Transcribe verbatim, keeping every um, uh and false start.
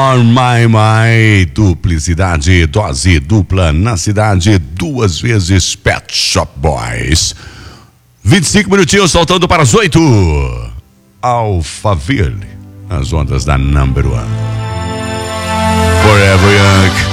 On My My, duplicidade, dose dupla na cidade, duas vezes Pet Shop Boys. vinte e cinco minutinhos, soltando para as oito. Alphaville, as ondas da Number One. Forever Young.